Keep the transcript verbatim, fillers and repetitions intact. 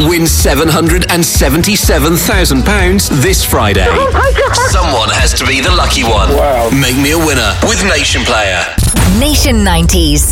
Win seven hundred seventy-seven thousand pounds this Friday. Oh my God. Someone has to be the lucky one. Wow. Make me a winner with Nation Player. Nation nineties.